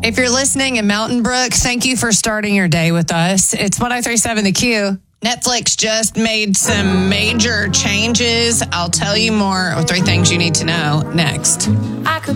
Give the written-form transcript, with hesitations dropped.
If you're listening in Mountain Brook, thank you for starting your day with us. It's 103.7 The Q. Netflix just made some major changes. I'll tell you more. 3 things you need to know next. I could